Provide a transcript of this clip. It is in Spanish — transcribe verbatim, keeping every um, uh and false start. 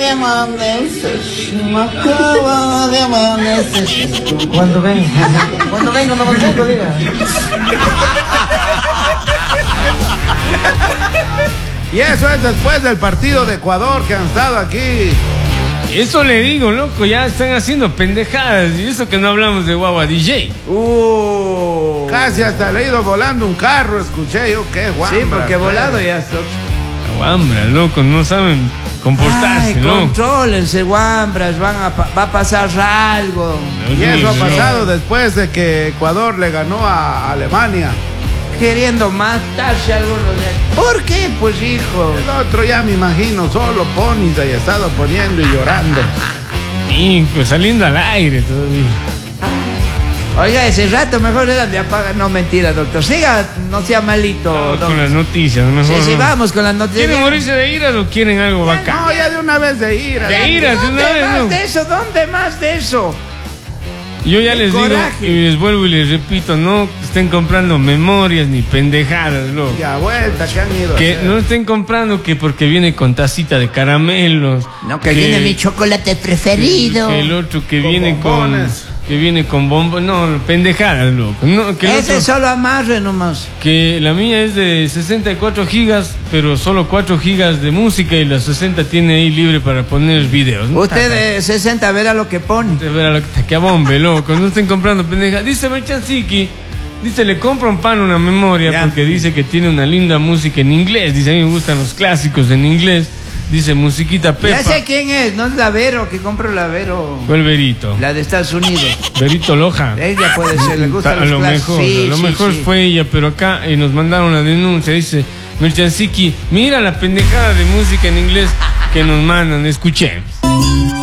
de amanecer, me acaba de amanecer. Cuando venga, cuando venga, no vengo, diga. Y eso es después del partido de Ecuador que han estado aquí. Eso le digo, loco, ya están haciendo pendejadas. Y eso que no hablamos de Guagua D J. Uh, casi hasta le ha ido volando un carro, escuché yo, qué guambra. Sí, porque volado ya está. Guambra, loco, no saben comportarse, Ay, ¿no? contrólense, guambras, van a pa va a pasar algo. Y eso ha pasado después de que Ecuador le ganó a Alemania. Queriendo matarse a algunos de aquí. ¿Por qué? Pues, hijo. El otro ya me imagino, solo ponis ahí ha estado poniendo y llorando. Sí, pues saliendo al aire todavía. Oiga, ese rato mejor era de apagar. No, mentira, doctor. Siga, no sea malito. No, doctor. con las noticias, mejor. Sí, sí, no. vamos con las noticias. ¿Quieren morirse de ira o quieren algo bacán? No, ya de una vez de ira. De ira, de una ¿Dónde vez, más ¿no? de eso? ¿Dónde más de eso? Yo ya les digo coraje. y les vuelvo y les repito, no estén comprando memorias ni pendejadas, loco. Ya vuelta, que han ido. Que no estén comprando que porque viene con tacita de caramelos. No, que, viene mi chocolate preferido. Que el otro que Con viene bombones. con que viene con bombo, no, pendejadas, loco. No, que, el Ese otro- solo amarre nomás. que la mía es de sesenta y cuatro gigas, pero solo cuatro gigas de música y la sesenta tiene ahí libre para poner videos, ¿no? Usted de sesenta verá lo que pone. De ver a lo que, que a bombe, loco, no estén comprando pendejas. Dice Merchansiki, dice, le compra un pan una memoria Ya. porque dice que tiene una linda música en inglés. Dice, a mí me gustan los clásicos en inglés. Dice, musiquita Ya sé Pepa. quién es, no es la Vero, que compra la Vero. ¿Cuál Verito? La de Estados Unidos. Verito Loja. Ella puede ser, le A gustan los lo clásicos. mejor, Sí, a lo sí, mejor sí. fue ella, pero acá eh, nos mandaron la denuncia. Dice, Merchansiki, mira la pendejada de música en inglés que nos mandan, escuchemos.